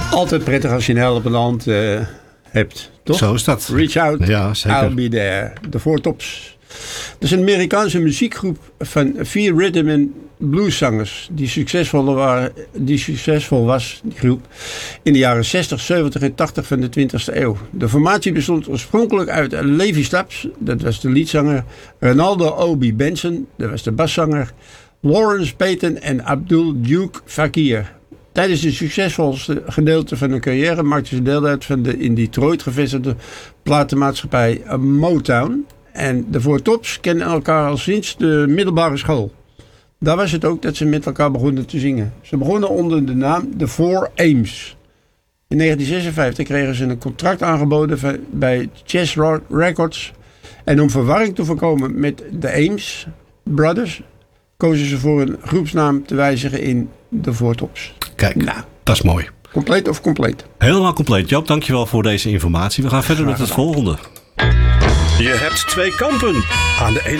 Altijd prettig als je een helpende hand hebt, toch? Zo is dat. Reach out, Ja, zeker. I'll be there. De Four Tops. Dat is een Amerikaanse muziekgroep van 4 rhythm en blueszangers die succesvol was, die groep, in de jaren 60, 70 en 80 van de 20e eeuw. De formatie bestond oorspronkelijk uit Levi Stubbs, dat was de leadzanger, Ronaldo Obi Benson, dat was de baszanger, Lawrence Payton en Abdul Duke Fakir. Tijdens het succesvolste gedeelte van hun carrière maakten ze deel uit van de in Detroit gevestigde platenmaatschappij Motown. En de Four Tops kennen elkaar al sinds de middelbare school. Daar was het ook dat ze met elkaar begonnen te zingen. Ze begonnen onder de naam The Four Ames. In 1956 kregen ze een contract aangeboden bij Chess Records. En om verwarring te voorkomen met de Ames Brothers kozen ze voor een groepsnaam te wijzigen in The Four Tops. Kijk, dat is mooi. Compleet of compleet? Helemaal compleet. Joop, dankjewel voor deze informatie. We gaan verder met het volgende. Je hebt twee kampen. Aan de ene